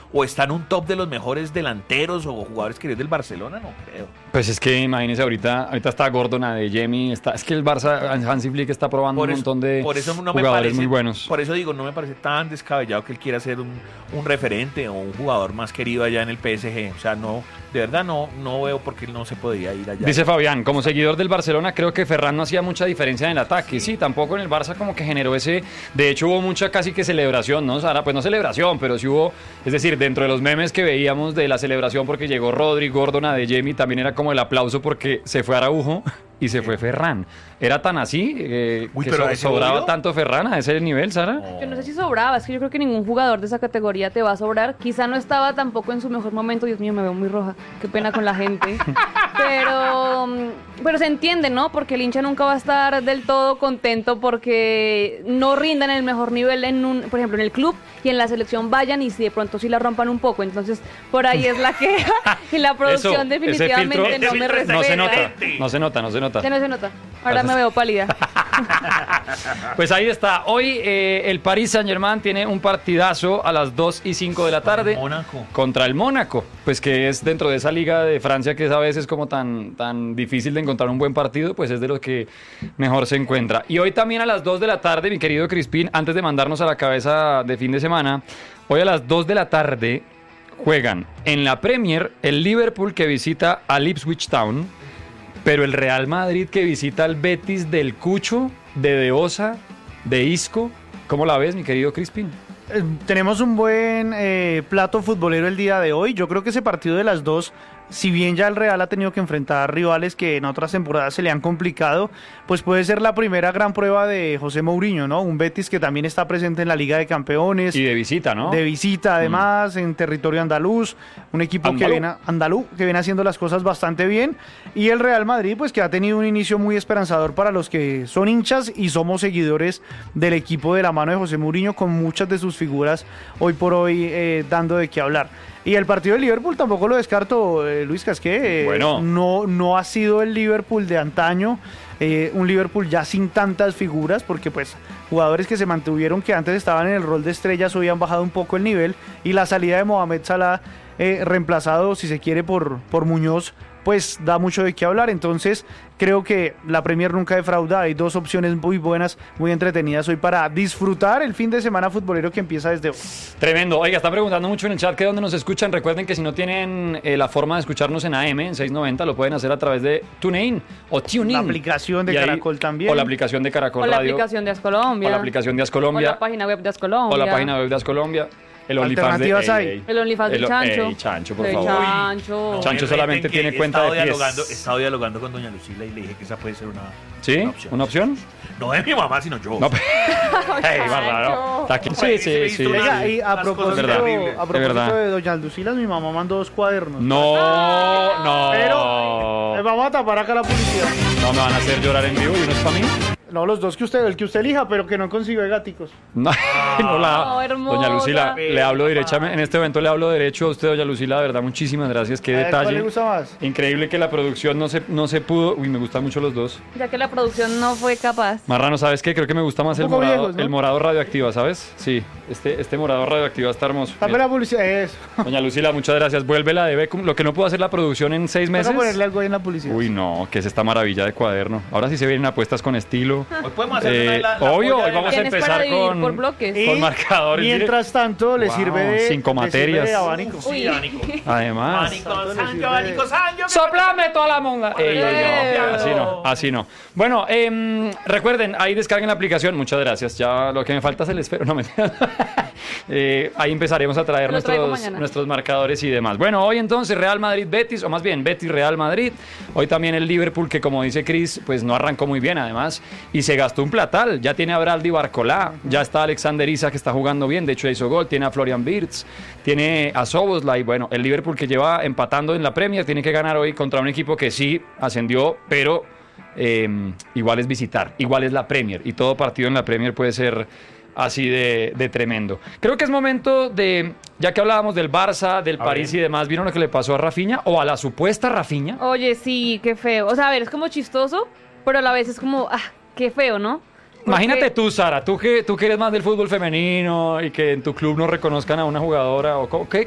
o está en un top de los mejores delanteros o jugadores que es del Barcelona, no creo. Pues es que imagínese, ahorita está Gordon, Adeyemi, es que el Barça, Hansi Flick está probando un montón de jugadores muy buenos. Por eso digo, no me parece tan descabellado que él quiera ser un referente o un jugador más querido allá en el PSG. O sea, no, de verdad no veo por qué él no se podría ir allá. Dice Fabián, como seguidor del Barcelona, creo que Ferran no hacía mucha diferencia en el ataque. Sí, tampoco en el Barça como que generó ese... De hecho, hubo mucha casi que celebración, ¿no, Sara? Pues no celebración, pero sí hubo... Es decir, dentro de los memes que veíamos de la celebración porque llegó Rodri, Gordon, Adeyemi, también era como el aplauso porque se fue Araujo y se fue Ferran. ¿Era tan así? Que sobraba tanto Ferran a ese nivel, Sara. Yo no sé si sobraba, es que yo creo que ningún jugador de esa categoría te va a sobrar. Quizá no estaba tampoco en su mejor momento. Dios mío, me veo muy roja. Qué pena con la gente. Pero se entiende, ¿no? Porque el hincha nunca va a estar del todo contento porque no rindan el mejor nivel por ejemplo, en el club y en la selección vayan y si de pronto sí la rompan un poco. Entonces, por ahí es la queja y la producción definitivamente no me respeta. No se nota. Ya no se nota. Ahora me veo pálida. Pues ahí está. Hoy el Paris Saint-Germain tiene un partidazo a las 2:05 de la tarde contra el Mónaco. Pues que es dentro de esa liga de Francia que es a veces como tan difícil de encontrar un buen partido, pues es de los que mejor se encuentra. Y hoy también a las 2 de la tarde, mi querido Crispín, antes de mandarnos a la cabeza de fin de semana, hoy a las 2 de la tarde juegan en la Premier el Liverpool que visita al Ipswich Town, pero el Real Madrid que visita al Betis del Cucho, de Osa, de Isco. ¿Cómo la ves, mi querido Crispín? Tenemos un buen plato futbolero el día de hoy. Yo creo que ese partido de las 2, si bien ya el Real ha tenido que enfrentar rivales que en otras temporadas se le han complicado, pues puede ser la primera gran prueba de José Mourinho, ¿no? Un Betis que también está presente en la Liga de Campeones. Y de visita, ¿no? De visita, además, en territorio andaluz. Un equipo que viene haciendo las cosas bastante bien. Y el Real Madrid, pues que ha tenido un inicio muy esperanzador para los que son hinchas y somos seguidores del equipo de la mano de José Mourinho, con muchas de sus figuras hoy por hoy dando de qué hablar. Y el partido de Liverpool tampoco lo descarto, Luis Casqué. Bueno. No ha sido el Liverpool de antaño, un Liverpool ya sin tantas figuras, porque pues jugadores que se mantuvieron, que antes estaban en el rol de estrellas, hoy han bajado un poco el nivel, y la salida de Mohamed Salah, reemplazado, si se quiere, por Muñoz, pues da mucho de qué hablar. Entonces creo que la Premier nunca defrauda. Hay dos opciones muy buenas, muy entretenidas hoy para disfrutar el fin de semana futbolero que empieza desde hoy. Tremendo. Oiga, están preguntando mucho en el chat que dónde nos escuchan. Recuerden que si no tienen la forma de escucharnos en AM, en 690, lo pueden hacer a través de TuneIn o TuneIn. La aplicación de Caracol también. O la aplicación de Caracol Radio. O la aplicación de Ascolombia. O la aplicación de Ascolombia. O la página web de Ascolombia. O la página web de Ascolombia. El OnlyFans El OnlyFans de Chancho. Chancho, por favor. Chancho solamente tiene cuenta de 10. He estado dialogando con doña Lucila y le dije que esa puede ser una opción. ¿Una opción? No es mi mamá, sino yo. No, más raro. Está aquí. Sí. Oiga, y a propósito de doña Lucila, mi mamá mandó 2 cuadernos. No. Pero vamos a tapar acá la publicidad. No me van a hacer llorar en vivo y uno es para mí. No, los dos el que usted elija, pero que no consiga gaticos. Doña Lucila, le hablo derechamente. En este evento le hablo derecho a usted, doña Lucila, de verdad, muchísimas gracias. Qué detalle. ¿Cuál le gusta más? Increíble que la producción no se pudo. Uy, me gustan mucho los dos. Ya que la producción no fue capaz. Marrano, ¿sabes qué? Creo que me gusta más el morado, viejos, ¿no? El morado radioactiva, ¿sabes? Sí, este morado radioactiva está hermoso. Dame la publicidad, eso. Doña Lucila, muchas gracias. Vuélvela de Beckham. Lo que no pudo hacer la producción en 6 meses. Vamos a ponerle algo ahí en la publicidad. Uy, no, que es esta maravilla de cuaderno. Ahora sí se vienen apuestas con estilo. Hoy podemos hacer obvio, hoy vamos a empezar con marcadores. Mientras tanto, le sirve de 5 materias. De abanico. Sí, abanico. Además. Abanico, Sancho. ¡Soplame toda la monda! Así no. Bueno, recuerden, ahí descarguen la aplicación. Muchas gracias. Ya lo que me falta es el espero. No me ahí empezaremos a traer nuestros marcadores y demás. Bueno, hoy entonces Real Madrid-Betis, o más bien Betis-Real Madrid. Hoy también el Liverpool, que como dice Chris, pues no arrancó muy bien además. Y se gastó un platal. Ya tiene a Braldi Barcolá, ya está Alexander Isak que está jugando bien, de hecho hizo gol, tiene a Florian Wirtz, tiene a Szoboszlai. Bueno, el Liverpool que lleva empatando en la Premier tiene que ganar hoy contra un equipo que sí ascendió, pero igual es visitar, igual es la Premier, y todo partido en la Premier puede ser así de tremendo. Creo que es momento de, ya que hablábamos del Barça, del París y demás, ¿vieron lo que le pasó a Rafinha o a la supuesta Rafinha? Oye, sí, qué feo. O sea, a ver, es como chistoso, pero a la vez es como, qué feo, ¿no? Imagínate tú, Sara, tú que eres más del fútbol femenino y que en tu club no reconozcan a una jugadora, o ¿qué